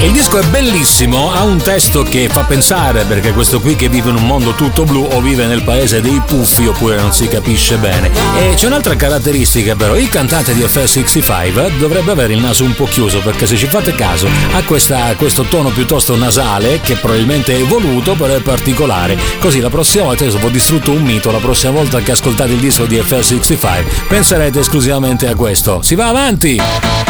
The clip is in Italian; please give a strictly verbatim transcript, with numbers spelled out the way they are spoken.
Il disco è bellissimo, ha un testo che fa pensare, perché questo qui che vive in un mondo tutto blu o vive nel paese dei puffi oppure non si capisce bene. E c'è un'altra caratteristica però, il cantante di F L sessantacinque dovrebbe avere il naso un po' chiuso, perché se ci fate caso ha questa, questo tono piuttosto nasale che probabilmente è voluto, però è particolare. Così la prossima volta, adesso ho distrutto un mito, la prossima volta che ascoltate il disco di F L sessantacinque penserete esclusivamente a questo. Si va avanti!